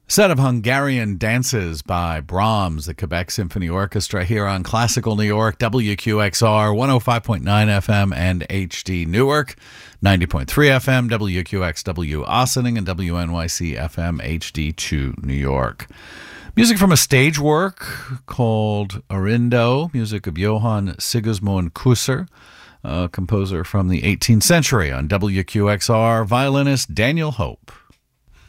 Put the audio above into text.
Set of Hungarian dances by Brahms, the Quebec Symphony Orchestra, here on Classical New York, WQXR 105.9 FM and HD Newark, 90.3 FM, WQXW Ossining, and WNYC FM HD2 New York. Music from a stage work called Arindo, music of Johann Sigismund Kusser, a composer from the 18th century. On WQXR, violinist Daniel Hope.